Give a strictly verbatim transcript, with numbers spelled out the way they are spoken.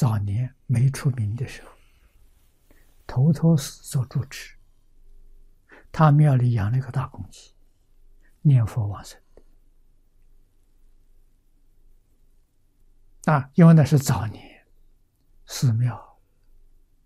早年没出名的时候，头陀寺做住持，他庙里养了一个大公鸡，念佛往生啊，因为那是早年寺庙